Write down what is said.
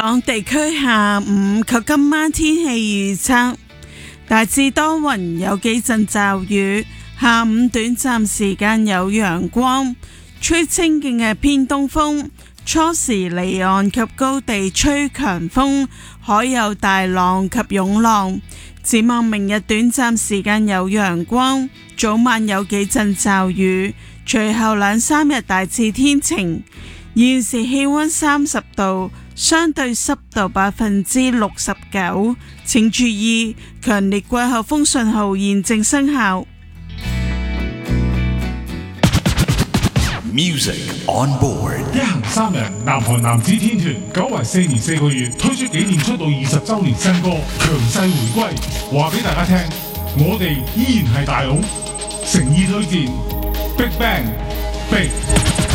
港地區下午及今晚天氣預測，大致多雲，有幾陣驟雨，下午短暫時間有陽光，吹清勁嘅偏東風，初時離岸及高地吹強風，海有大浪及湧浪。展望明日短暫時間有陽光，早晚有幾陣驟雨，隨後2-3日大致天晴。現時氣溫30度，相對濕度69%，請注意強烈季候風信號現正生效。 Music on board， 一行3人，南韓男子天團久違4年4個月，推出紀念出道20週年新歌，強勢回歸，話俾大家聽，我哋依然係大佬，誠意推薦 Big Bang Big。